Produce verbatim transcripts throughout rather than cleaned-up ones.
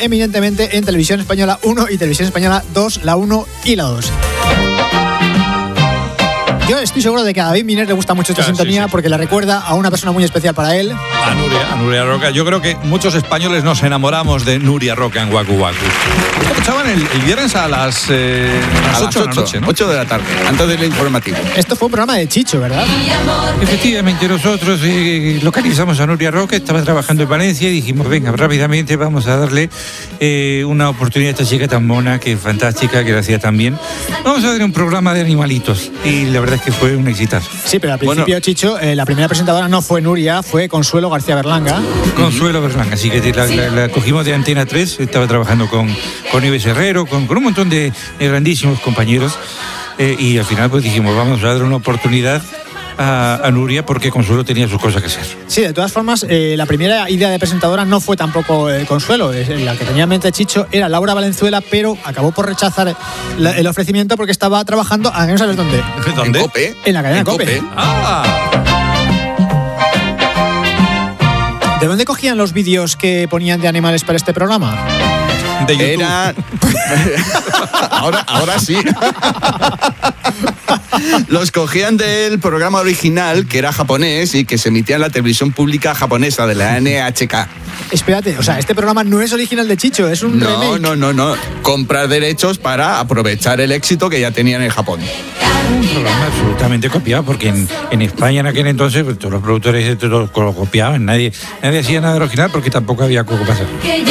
eminentemente en Televisión Española uno y Televisión Española dos, la uno y la dos. Yo estoy seguro de que a David Miner le gusta mucho esta Claro, sintonía sí, sí. porque le recuerda a una persona muy especial para él. A Nuria, a Nuria Roca. Yo creo que muchos españoles nos enamoramos de Nuria Roca en Waku Waku. Esto escuchaban el, el viernes a las, eh, a las ocho de la noche, ¿no? ocho de la tarde, antes del informativo. Esto fue un programa de Chicho, ¿verdad? Efectivamente, nosotros eh, localizamos a Nuria Roca, estaba trabajando en Valencia y dijimos, venga, rápidamente vamos a darle eh, una oportunidad a esta chica tan mona, que es fantástica, que lo hacía tan bien. Vamos a darle un programa de animalitos y la verdad es que fue un exitazo. Sí, pero al principio, Bueno. Chicho, eh, la primera presentadora no fue Nuria, fue Consuelo García Berlanga. Consuelo Berlanga, así que la, la- la cogimos de Antena tres, estaba trabajando con, con Ives Herrero, con, con un montón de, de grandísimos compañeros eh, y al final pues dijimos, vamos a dar una oportunidad a, a Nuria porque Consuelo tenía sus cosas que hacer. Sí, de todas formas, eh, la primera idea de presentadora no fue tampoco eh, Consuelo. Eh, La que tenía en mente Chicho era Laura Valenzuela, pero acabó por rechazar la- el ofrecimiento porque estaba trabajando, a no saber dónde, ¿Dónde? En COPE. en la cadena En COPE. Ah, ¿De dónde cogían los vídeos que ponían de animales para este programa? de YouTube. Era. ahora, ahora sí. Los cogían del programa original, que era japonés y que se emitía en la televisión pública japonesa de la N H K. Espérate, o sea, este programa no es original de Chicho, es un No, remake. no, no, no. Comprar derechos para aprovechar el éxito que ya tenían en Japón. Un programa absolutamente copiado, porque en, en España en aquel entonces pues, todos los productores todos lo copiaban, nadie, nadie hacía nada original porque tampoco había coco pasar.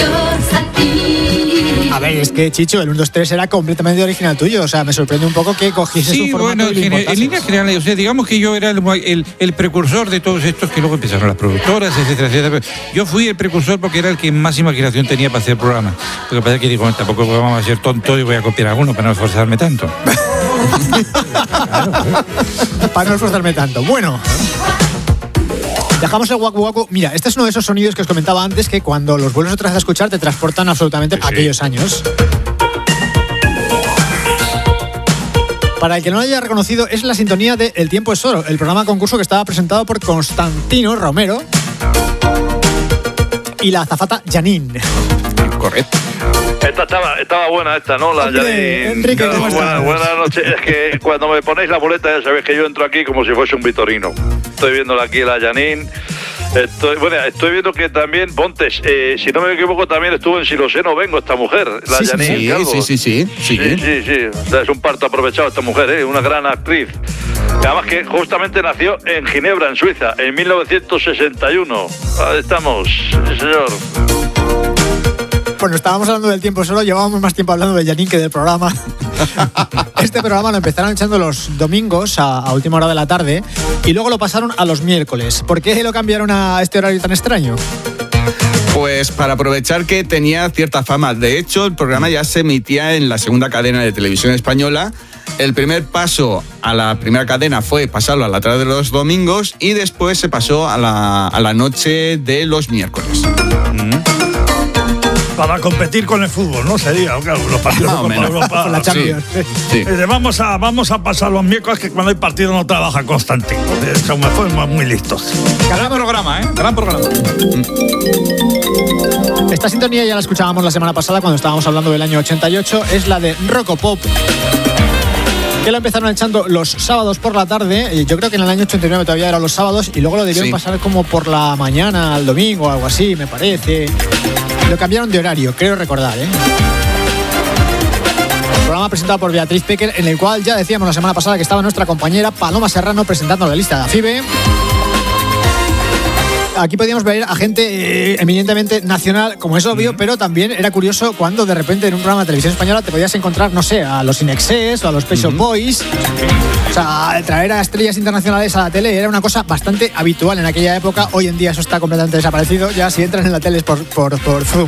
A ver, es que Chicho, el uno, dos, tres era completamente original tuyo, o sea, me sorprende un poco que cogieses un Sí, formato bueno, y lo en, en importases. líneas generales, o sea, digamos que yo era el, el, el precursor de todos estos que luego empezaron las productoras, etcétera, etcétera. Yo fui el precursor porque era el que más imaginación tenía para hacer programas. Lo que pasa es que digo, bueno, tampoco vamos a ser tontos y voy a copiar a alguno para no esforzarme tanto. Para no esforzarme tanto. Bueno. Dejamos el Waku Waku. Mira, este es uno de esos sonidos que os comentaba antes que cuando los vuelves otra vez a escuchar te transportan absolutamente a aquellos años. Para el que no lo haya reconocido, es la sintonía de El Tiempo es Oro, el programa concurso que estaba presentado por Constantino Romero y la azafata Janine. Correcto. Esta estaba, estaba buena esta, ¿no? La Hombre, Janine. Enrique, Claro, ¿cómo buena- estás? buenas noches. Es que cuando me ponéis la boleta ya sabéis que yo entro aquí como si fuese un vitorino. Estoy viéndola aquí la Janine. Estoy, bueno, estoy viendo que también Pontes, eh, si no me equivoco, también estuvo en Si lo sé no vengo esta mujer, la Sí, sí, Janine Sí, Calvo. sí, sí, sí, sí. Sí, sí, sí. O sea, es un parto aprovechado esta mujer, ¿eh? Una gran actriz. Y además que justamente nació en Ginebra, en Suiza, en mil novecientos sesenta y uno. Ahí estamos, sí, señor. Bueno, estábamos hablando del Tiempo Solo, llevábamos más tiempo hablando de Janine que del programa. Este programa lo empezaron echando los domingos a, a última hora de la tarde y luego lo pasaron a los miércoles. ¿Por qué lo cambiaron a este horario tan extraño? Pues para aprovechar que tenía cierta fama. De hecho, el programa ya se emitía en la segunda cadena de televisión española. El primer paso a la primera cadena fue pasarlo a la tarde de los domingos y después se pasó a la, a la noche de los miércoles. Para competir con el fútbol, ¿no? Sería, claro, los partidos Más o de Copa menos. Europa. Con la Champions. Sí. Dice, vamos a, vamos a pasar los miércoles que cuando hay partido no trabaja Constantino. Son muy, muy listos. Gran programa, ¿eh? Gran programa. Esta sintonía ya la escuchábamos la semana pasada cuando estábamos hablando del año ochenta y ocho. Es la de Rocopop, que lo empezaron echando los sábados por la tarde. Y yo creo que en el año ochenta y nueve todavía eran los sábados y luego lo debieron Sí. pasar como por la mañana al domingo o algo así, me parece. Lo cambiaron de horario, creo recordar, ¿eh? Programa presentado por Beatriz Pecker, en el cual ya decíamos la semana pasada que estaba nuestra compañera Paloma Serrano presentando la lista de AFIBE. Aquí podíamos ver a gente eh, eminentemente nacional, como es obvio, pero también era curioso cuando de repente en un programa de televisión española te podías encontrar, no sé, a los Inexes o a los Pet Shop Boys. O sea, traer a estrellas internacionales a la tele era una cosa bastante habitual en aquella época. Hoy en día eso está completamente desaparecido. Ya si entran en la tele es por, por, por Zoom.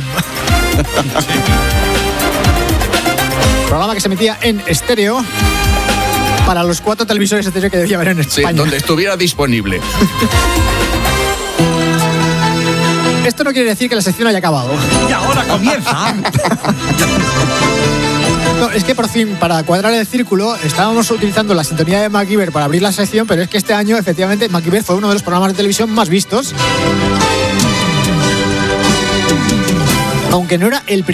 Programa que se emitía en estéreo para los cuatro televisores estéreo que debía haber en Sí, España. donde estuviera disponible. Esto no quiere decir que la sección haya acabado. Y ahora comienza. No, es que por fin, para cuadrar el círculo, estábamos utilizando la sintonía de MacGyver para abrir la sección, pero es que este año, efectivamente, MacGyver fue uno de los programas de televisión más vistos. Aunque no era el primer